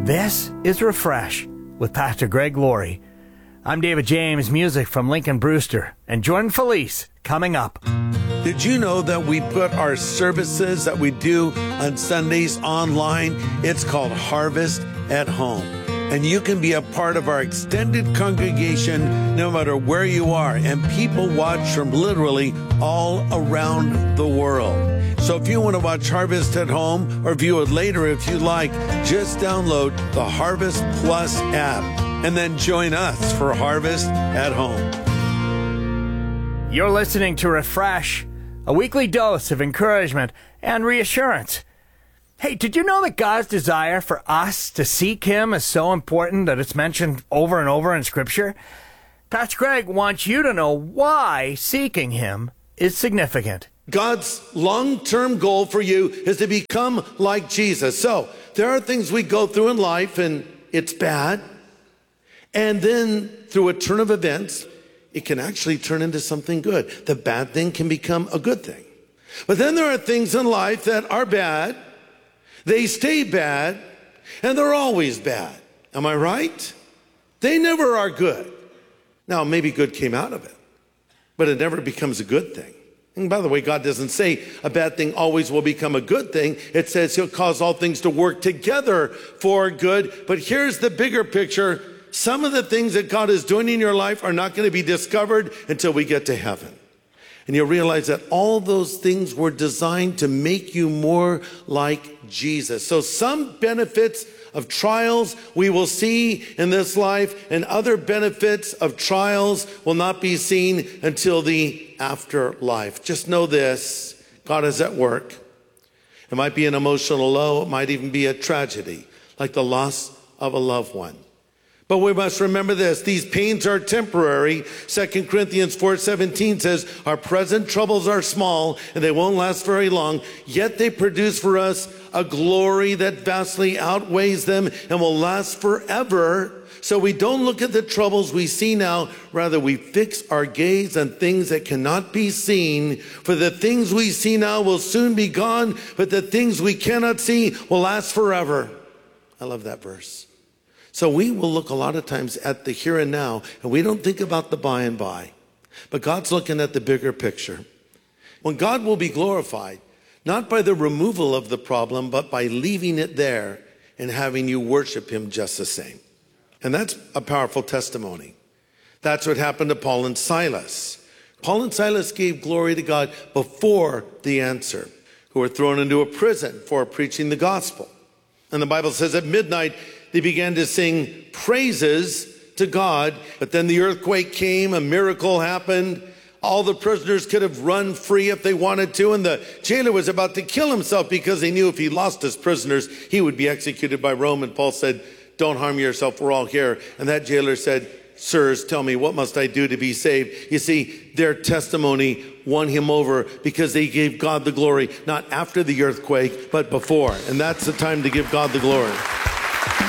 This is Refresh with Pastor Greg Laurie. I'm David James, music from Lincoln Brewster, and Jordan Felice coming up. Did you know that we put our services that we do on Sundays online? It's called Harvest at Home. And you can be a part of our extended congregation no matter where you are. And people watch from literally all around the world. So if you want to watch Harvest at Home or view it later if you like, just download the Harvest Plus app and then join us for Harvest at Home. You're listening to Refresh, a weekly dose of encouragement and reassurance. Hey, did you know that God's desire for us to seek Him is so important that it's mentioned over and over in Scripture? Pastor Greg wants you to know why seeking Him is significant. God's long-term goal for you is to become like Jesus. So there are things we go through in life and it's bad. And then through a turn of events, it can actually turn into something good. The bad thing can become a good thing. But then there are things in life that are bad. They stay bad, and they're always bad. Am I right? They never are good. Now, maybe good came out of it, but it never becomes a good thing. And by the way, God doesn't say a bad thing always will become a good thing. It says He'll cause all things to work together for good. But here's the bigger picture. Some of the things that God is doing in your life are not going to be discovered until we get to heaven. And you'll realize that all those things were designed to make you more like Jesus. So some benefits of trials we will see in this life, and other benefits of trials will not be seen until the afterlife. Just know this, God is at work. It might be an emotional low, it might even be a tragedy, like the loss of a loved one. But we must remember this, these pains are temporary. 2 Corinthians 4:17 says, our present troubles are small and they won't last very long, yet they produce for us a glory that vastly outweighs them and will last forever. So we don't look at the troubles we see now, rather we fix our gaze on things that cannot be seen. For the things we see now will soon be gone, but the things we cannot see will last forever. I love that verse. So we will look a lot of times at the here and now, and we don't think about the by and by. But God's looking at the bigger picture. When God will be glorified, not by the removal of the problem, but by leaving it there and having you worship Him just the same. And that's a powerful testimony. That's what happened to Paul and Silas. Paul and Silas gave glory to God before the answer, who were thrown into a prison for preaching the gospel. And the Bible says at midnight, they began to sing praises to God, but then the earthquake came, a miracle happened. All the prisoners could have run free if they wanted to, and the jailer was about to kill himself because he knew if he lost his prisoners, he would be executed by Rome. And Paul said, don't harm yourself, we're all here. And that jailer said, sirs, tell me, what must I do to be saved? You see, their testimony won him over because they gave God the glory, not after the earthquake, but before. And that's the time to give God the glory.